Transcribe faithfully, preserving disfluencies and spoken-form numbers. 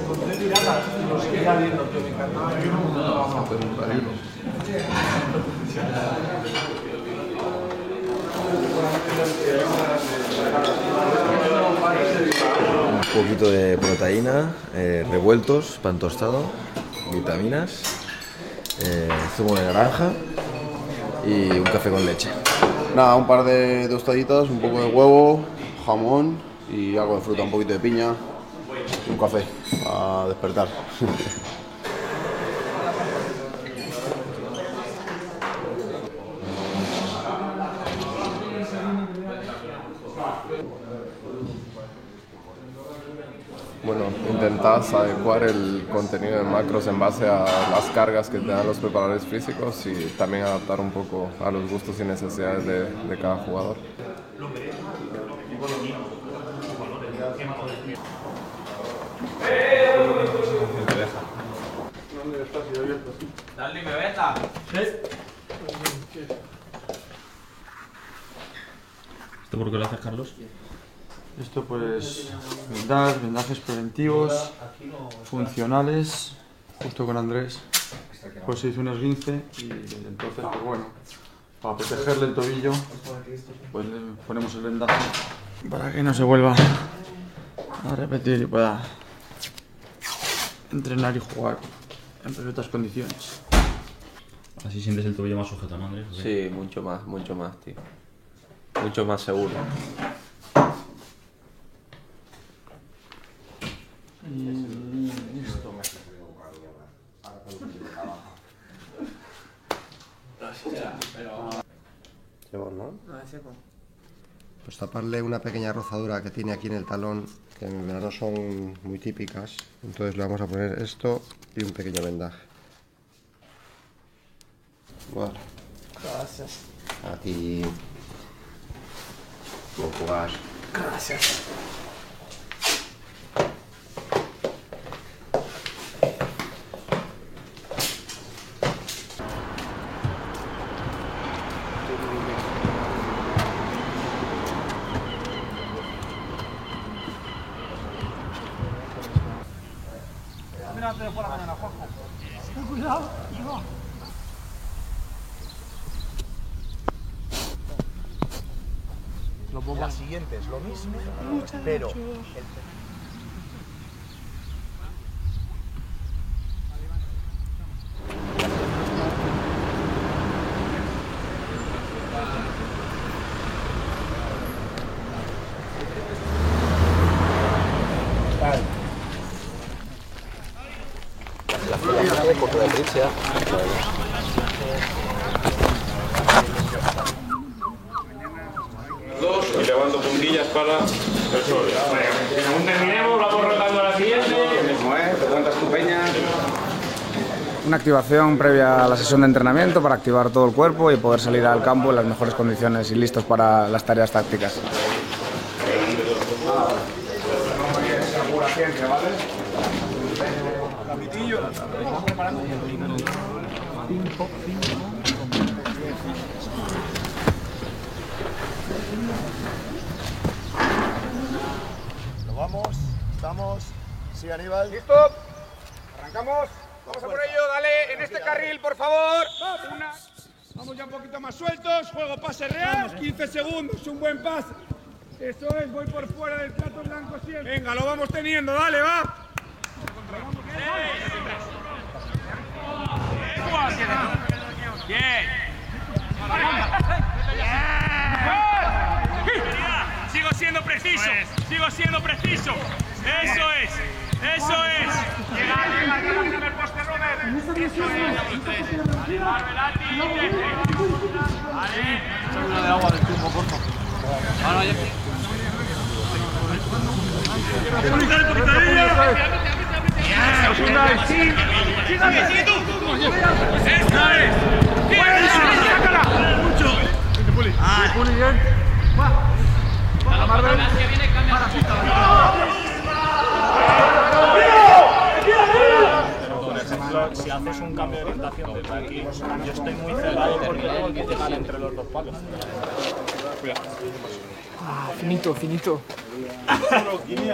Un poquito de proteína, eh, revueltos, pan tostado, vitaminas, eh, zumo de naranja y un café con leche. Nada, un par de tostaditas, un poco de huevo, jamón y algo de fruta, un poquito de piña y un café para despertar. Bueno, intentás adecuar el contenido de macros en base a las cargas que te dan los preparadores físicos y también adaptar un poco a los gustos y necesidades de, de cada jugador. Dale, me beta. ¿Esto por qué lo haces, Carlos? Esto pues vendar, vendajes preventivos, funcionales, justo con Andrés pues se hizo un esguince y entonces pues bueno, para protegerle el tobillo pues le ponemos el vendaje para que no se vuelva a repetir y pueda entrenar y jugar en perfectas condiciones. Así sientes el tobillo más sujeto, ¿no, Andrés? Sí, mucho más, mucho más, tío. Mucho más seguro. Y listo. Pues taparle una pequeña rozadura que tiene aquí en el talón, que en el verano son muy típicas. Entonces le vamos a poner esto y un pequeño vendaje. Bueno. Gracias. A ti. Buen jugar. Gracias. Mira antes de fuera mañana, Juanjo. Ten cuidado, no. La siguiente es lo mismo, pero el... Dos y levanto puntillas para el sol. Según terminemos, vamos rotando a la siguiente. Te cuentas tu peña. Una activación previa a la sesión de entrenamiento para activar todo el cuerpo y poder salir al campo en las mejores condiciones y listos para las tareas tácticas. Lo vamos, estamos. Sí, Aníbal. ¿Listo? ¿Arrancamos? Vamos a por ello, dale en este carril, por favor. Una. Vamos ya un poquito más sueltos, juego pase real, quince segundos, un buen pase. Eso es, voy por fuera del plato blanco siempre. Venga, lo vamos teniendo, dale, va. Bien. Sigo siendo preciso, sigo siendo preciso. Eso es, eso es. Llega, llega, llega el primer poste, Robert. Eso es. Marvelati, vale. Una de agua del tiempo, porfa. Ahora ya. ¡Sigue tú! ¡Esta es! ¡Sácala! ¡Mucho! ¡Ah! ¡Muy bien! ¡Va! ¡Va, Marvel! Si haces un cambio de orientación desde aquí, yo estoy muy cerrado porque tengo que llegar entre los dos palos. Ah, finito, finito.